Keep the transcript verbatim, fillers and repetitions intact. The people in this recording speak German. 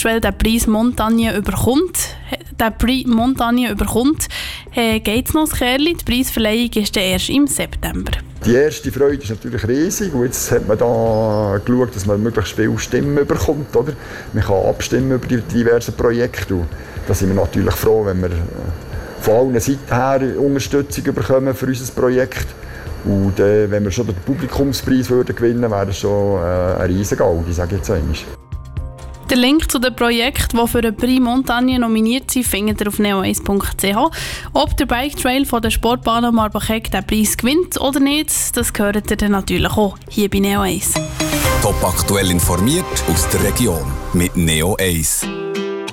Trail den Preis Montagne überkommt, den Preis Montagne überkommt, äh, geht es noch ein Kerli. Die Preisverleihung ist dann erst im September. Die erste Freude ist natürlich riesig und jetzt hat man da geschaut, dass man möglichst viele Stimmen bekommt. Oder? Man kann abstimmen über die diversen Projekte und da sind wir natürlich froh, wenn wir von allen Seiten her Unterstützung bekommen für unser Projekt. Und äh, wenn wir schon den Publikumspreis würden gewinnen würden, wäre das schon äh, ein Riesengaudi, sage ich jetzt einmal. Den Link zu den Projekten, die für den Prix Montagne nominiert sind, findet ihr auf neo eins punkt c h. Ob der Bike Trail von der Sportbahn Marbachegg den Preis gewinnt oder nicht, das hört ihr dann natürlich auch hier bei Neo eins. Top aktuell informiert aus der Region mit Neo eins.